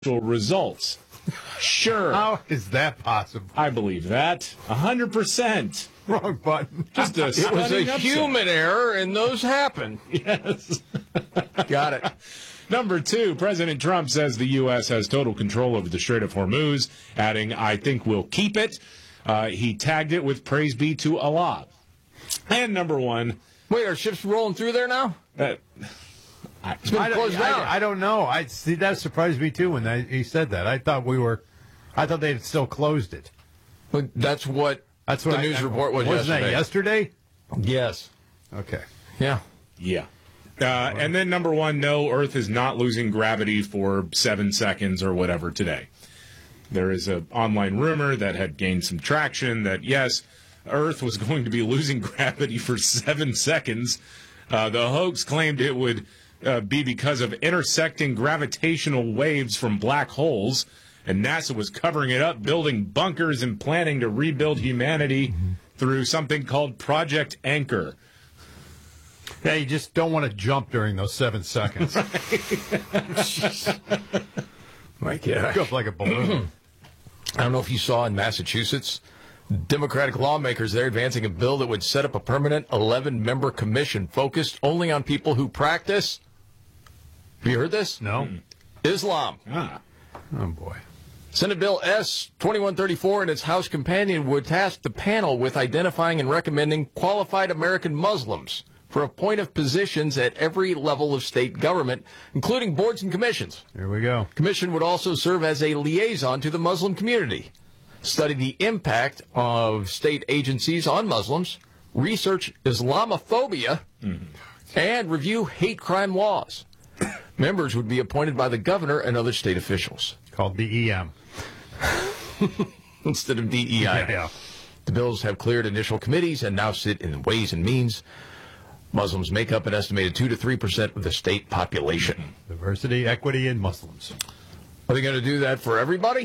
results. Sure. How is that possible? I believe that. 100%. Wrong button. Just a It was a human error, and those happen. Yes. Got it. Number 2, President Trump says the U.S. has total control over the Strait of Hormuz, adding, "I think we'll keep it." He tagged it with "Praise be to Allah." And number 1. Wait, are ships rolling through there now? It's been closed down. I don't know. See, that surprised me too when he said that. I thought they had still closed it. But that's what the news report was Wasn't that yesterday? Yes. Okay. Yeah. Yeah. And then number 1, no, Earth is not losing gravity for 7 seconds or whatever today. There is an online rumor that had gained some traction that, yes, Earth was going to be losing gravity for 7 seconds. The hoax claimed it would be because of intersecting gravitational waves from black holes, and NASA was covering it up, building bunkers and planning to rebuild humanity through something called Project Anchor. Yeah, you just don't want to jump during those 7 seconds. My God. Go up like a balloon. I don't know if you saw in Massachusetts, Democratic lawmakers there advancing a bill that would set up a permanent 11-member commission focused only on people who practice. Have you heard this? No. Islam. Oh, boy. Senate Bill S-2134 and its House companion would task the panel with identifying and recommending qualified American Muslims for appointed positions at every level of state government, including boards and commissions. Here we go. Commission would also serve as a liaison to the Muslim community, study the impact of state agencies on Muslims, research Islamophobia, and review hate crime laws. Members would be appointed by the governor and other state officials. Called DEM. Instead of DEI. Yeah. The bills have cleared initial committees and now sit in Ways and Means. Muslims make up an estimated 2 to 3% of the state population. Diversity, equity, and Muslims. Are they going to do that for everybody?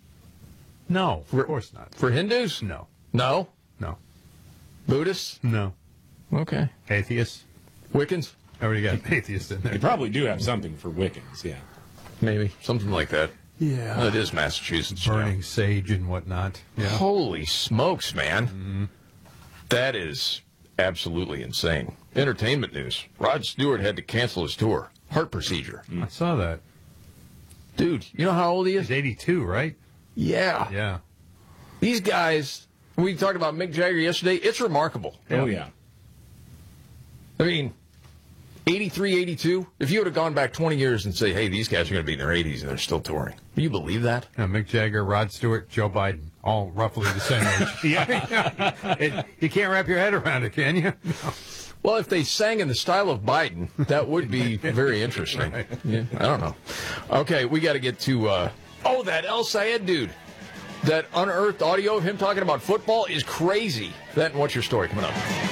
No, of course not. For Hindus? No. No? No. Buddhists? No. Okay. Atheists? Wiccans? I already got atheists in there. They probably do have something for Wiccans, yeah. Maybe. Something like that. Yeah. Well, it is Massachusetts. Burning sage and whatnot. Yeah. Holy smokes, man. That is absolutely insane. Entertainment news. Rod Stewart had to cancel his tour. Heart procedure. I saw that. Dude, you know how old he is? He's 82, right? Yeah. Yeah. These guys, we talked about Mick Jagger yesterday. It's remarkable. Oh, yeah. I mean, 83, 82. If you would have gone back 20 years and say, hey, these guys are going to be in their 80s and they're still touring. Do you believe that? Yeah, Mick Jagger, Rod Stewart, Joe Biden, all roughly the same age. Yeah. You can't wrap your head around it, can you? No. Well, if they sang in the style of Biden, that would be very interesting. Right. Yeah, I don't know. Okay, we got to get to, that El Sayed dude. That unearthed audio of him talking about football is crazy. That and what's your story coming up?